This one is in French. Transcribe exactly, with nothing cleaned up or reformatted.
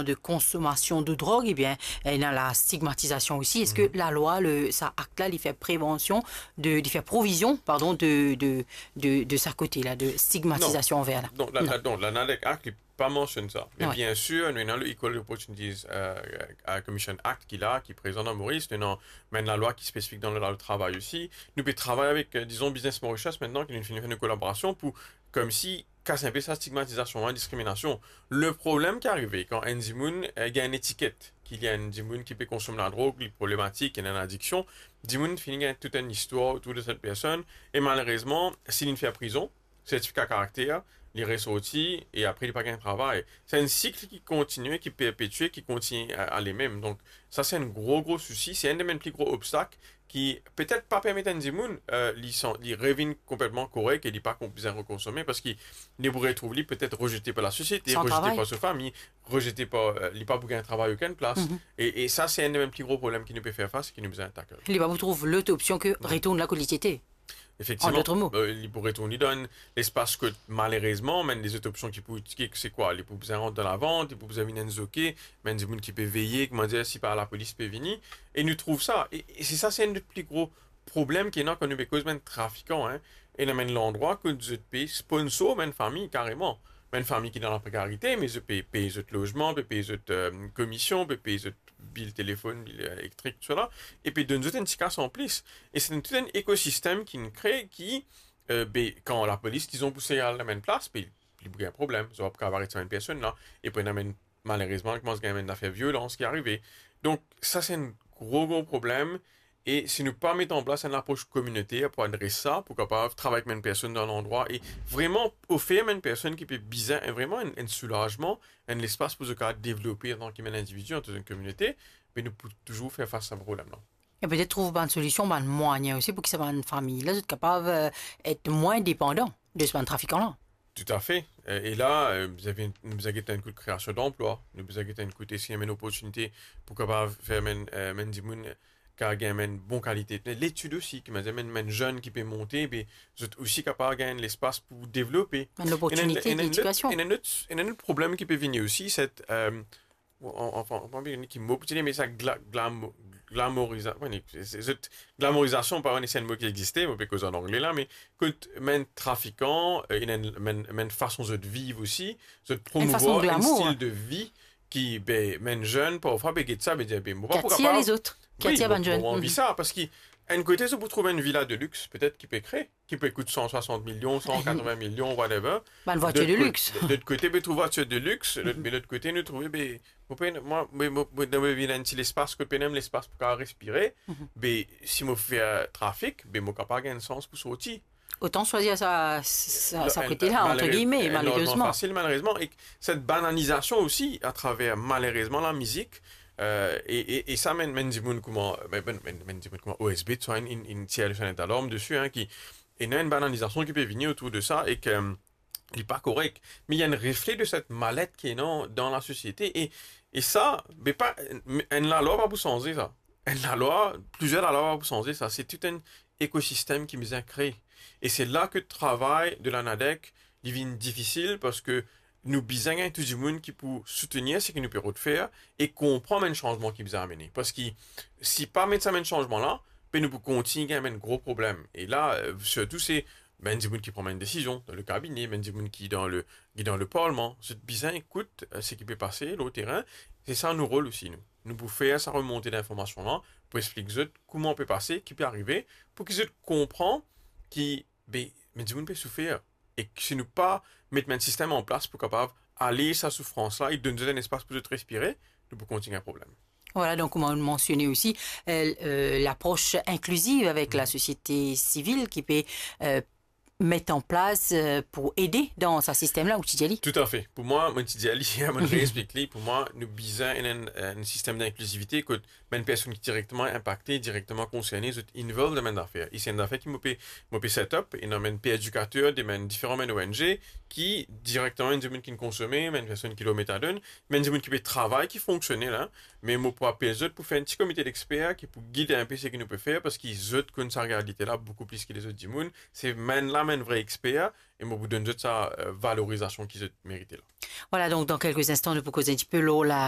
parlant de consommation de drogue, eh bien, il y a la stigmatisation aussi. Est-ce mm-hmm. que la loi, le, ça acte là, il fait prévention, de, il fait provision, pardon, de, de, de, de sa côté là, de stigmatisation non. envers là? Donc, la, non. La, donc, la NADEC Act n'est pas mentionne ça. Mais oui. bien sûr, nous avons le Equal Opportunities uh, Commission Act qui est là, qui est présent dans Maurice. Nous avons la loi qui est spécifique dans le, dans le travail aussi. Nous pouvons travailler avec, euh, disons, Business Mauritius maintenant, qui nous fait une collaboration pour, comme si, casser un peu sa stigmatisation, la discrimination. Le problème qui est arrivé quand un Dimoun euh, a une étiquette, qu'il y a un Dimoun qui peut consommer la drogue, les problématiques, il y a une addiction, Dimoun finit avec toute une histoire autour de cette personne. Et malheureusement, s'il fait à prison, certificat caractère, il est ressorti et après il n'a pas gagné de travail. C'est un cycle qui continue, qui perpétue, qui continue à aller même. Donc ça c'est un gros gros souci, c'est un des plus gros obstacles qui peut-être pas permettre à Ndimoun euh, il revient complètement correct et il n'est pas besoin de reconsommer parce qu'il ne pourrait trouver peut-être rejeté par la société, sans rejeté travail. par sa famille, rejeté par euh, il n'a pas besoin de travail aucune place. Mm-hmm. et, et ça c'est un des plus gros problèmes qui nous peut faire face et qui nous besoin d'attaquer. Il va vous trouver l'autre option que retourne la qualité. Effectivement, euh, il pourrait tourner dans l'espace que malheureusement, même les autres options qui peuvent, c'est quoi? Les peuvent rentrer dans la vente, les peuvent venir nous zoquer, même des gens qui peuvent veiller, comment dire, si par la police peut venir. Et nous trouvons ça. Et, et c'est ça, c'est un des plus gros problèmes qui est là quand nous cause même trafiquants, hein. Et nous avons l'endroit que nous payons sponsor, même famille, carrément. Même famille qui est dans la précarité, mais ils payent les autres logements, ils payent les autres euh, commissions, ils payent les autres bill téléphone, bill électrique, tout cela, et puis donne une petite en plus. Et c'est tout un écosystème qui nous crée qui, euh, ben, quand la police, ils ont poussé à la même place, ben, il y a un problème, ils n'ont pas avoir une personne là, et puis amène, malheureusement, il commence à avoir une affaire violence qui est arrivée. Donc, ça, c'est un gros, gros problème. Et si nous pas mettre en place une approche communautaire pour adresser ça, pour capable travailler avec une personne dans l'endroit et vraiment offrir à une personne qui peut bizarre, vraiment un, un soulagement, un espace pour se développer en tant qu'individu, en tant qu'une communauté, mais nous pouvons toujours faire face à ce problème-là. Et peut-être trouver une solution, un moyen aussi pour que ça soit une famille. Là, vous êtes capable d'être moins dépendant de ce trafiquant-là. Tout à fait. Et là, vous avez, nous avons un coup de création d'emploi, nous avons un coup d'essayer une opportunité pour capable faire un dimoun qui a une bonne qualité. L'étude aussi, qui m'a dit un jeune qui peut monter, mais vous êtes aussi capable de gagner l'espace pour développer. Une opportunité d'éducation. Et un autre problème qui peut venir aussi, c'est euh, enfin, qui m'a mais ça glam, glamorisation. Glamorisation, pas un mot qui existait, mais cause en anglais là, mais que même trafiquant, il y a une façon de vivre aussi, de promouvoir un style de vie qui, ben, men jeune, parfois, ben, ça, ben, ben, qui attire les autres. Qui oui, attire bon, ben jeune. On vit ça, parce qu'un côté, ça vous trouver une villa de luxe, peut-être, qui peut créer, qui peut coûter cent soixante millions, cent quatre-vingts millions, whatever. Ben, une voiture de, de luxe. De l'autre côté, ben, trouve une voiture de luxe, mais de l'autre côté, nous trouvons, ben, moi, moi, dans ma ville, un petit espace, que peine l'espace pour respirer, ben, si je fais un trafic, ben, je capable de un sens pour sortir. Autant choisir sa, sa, sa côté-là, entre guillemets, malheureusement. Facile, malheureusement. Et cette banalisation aussi, à travers, malheureusement, la musique, euh, et, et, et ça mène, mène du monde comment, mène, mène, mène du monde comment O S B, tu vois, une, une, une tielle chaîne d'alarme dessus, hein, qui, et il y a une banalisation qui peut venir autour de ça, et que, euh, il n'est pas correct. Mais il y a un reflet de cette mallette qui est non, dans la société, et, et ça, mais pas, elle la loi va vous changer ça. Elle la loi, plusieurs la loi va vous changer ça. C'est tout un écosystème qui nous a créé. Et c'est là que le travail de la NADEC devient difficile parce que nous besoin tout le monde qui peut soutenir ce que nous pouvons faire et comprendre le changement qui nous a amené. Parce que si pas mettre ça, un changement-là, ben nous pouvons continuer à avoir un gros problème. Et là, surtout, c'est ben, des gens qui prennent une décision dans le cabinet, ben, des gens qui dans le, qui dans le parlement. C'est besoin écoute ce qui peut passer au terrain. C'est ça nos rôles aussi, nous. Nous pouvons faire sa remontée d'informations-là pour expliquer comment on peut passer, qui peut arriver, pour qu'ils comprennent qui ben, mais du monde peut souffrir et que si nous pas mettre un système en place pour capable aller sa souffrance là et donner un espace pour te respirer, nous pouvons continuer un problème. Voilà, donc on a mentionné aussi euh, euh, l'approche inclusive avec mmh. la société civile qui peut euh, mettre en place euh, pour aider dans ce système-là, ou Tidjali. Tout à fait. Pour moi, mon Tidjali, je réexplique, pour moi, nous bisons un, un système d'inclusivité que une personne qui est directement impactée, directement concernée, sont involved dans l'affaire. Et c'est une affaire qui m'a fait set up, et nous avons un éducateur, des différents O N G qui, directement, une personne qui consomme, une personne qui le méthadone, une personne qui peut travailler, qui fonctionne là, mais moi, pour appeler les autres, pour faire un petit comité d'experts qui pour guider un peu ce qu'ils nous peuvent faire, parce qu'ils autres connaissent sa réalité là beaucoup plus que les autres du monde. C'est même là, un vrai expert et moi vous donne toute sa valorisation qu'ils ont mérité là. Voilà, donc dans quelques instants, nous pouvons causer un petit peu l'eau là.